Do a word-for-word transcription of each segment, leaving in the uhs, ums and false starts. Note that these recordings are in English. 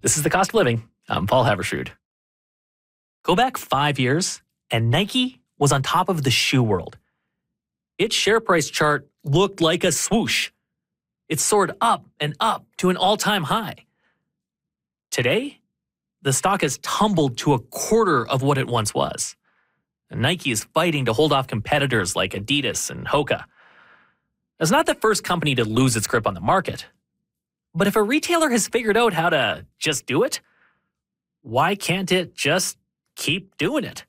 This is The Cost of Living. I'm Paul Havershood. Go back five years, and Nike was on top of the shoe world. Its share price chart looked like a swoosh. It soared up and up to an all-time high. Today, the stock has tumbled to a quarter of what it once was. And Nike is fighting to hold off competitors like Adidas and Hoka. It's not the first company to lose its grip on the market. But if a retailer has figured out how to just do it, why can't it just keep doing it?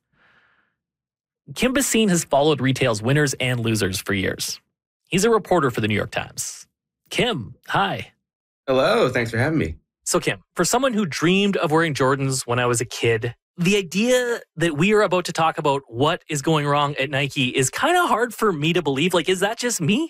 Kim Basine has followed retail's winners and losers for years. He's a reporter for the New York Times. Kim, hi. Hello, thanks for having me. So Kim, for someone who dreamed of wearing Jordans when I was a kid, the idea that we are about to talk about what is going wrong at Nike is kind of hard for me to believe. Like, is that just me?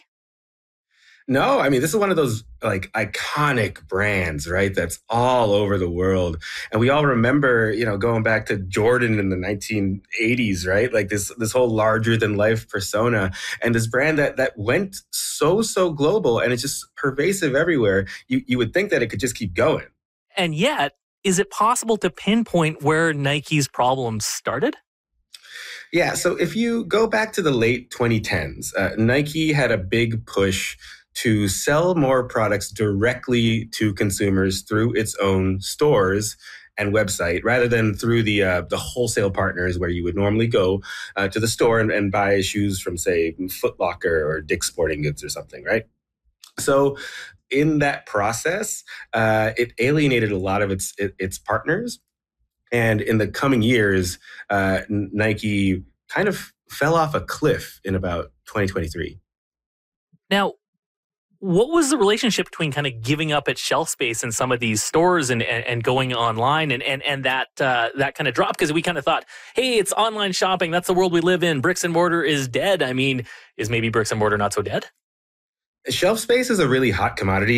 No, I mean, this is one of those like iconic brands, right? That's all over the world. And we all remember, you know, going back to Jordan in the nineteen eighties, right? Like this this whole larger than life persona and this brand that that went so, so global and it's just pervasive everywhere. You you would think that it could just keep going. And yet, is it possible to pinpoint where Nike's problems started? Yeah, so if you go back to the late twenty tens, uh, Nike had a big push to sell more products directly to consumers through its own stores and website, rather than through the uh, the wholesale partners where you would normally go uh, to the store and, and buy shoes from, say, Foot Locker or Dick's Sporting Goods or something, right? So in that process, uh, it alienated a lot of its its partners. And in the coming years, uh, Nike kind of fell off a cliff in about twenty twenty-three. Now, what was the relationship between kind of giving up its shelf space in some of these stores and, and, and going online and, and, and that uh, that kind of drop? Because we kind of thought, hey, it's online shopping. That's the world we live in. Bricks and mortar is dead. I mean, is maybe bricks and mortar not so dead? Shelf space is a really hot commodity